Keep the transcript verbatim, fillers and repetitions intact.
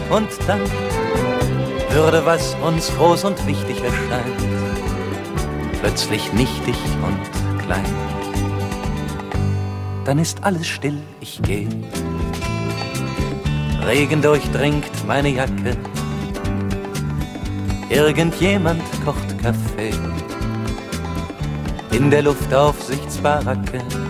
Und dann würde, was uns groß und wichtig erscheint, plötzlich nichtig und klein. Dann ist alles still, ich geh. Regen durchdringt meine Jacke. Irgendjemand kocht Kaffee. In der Luft Aufsichtsbaracke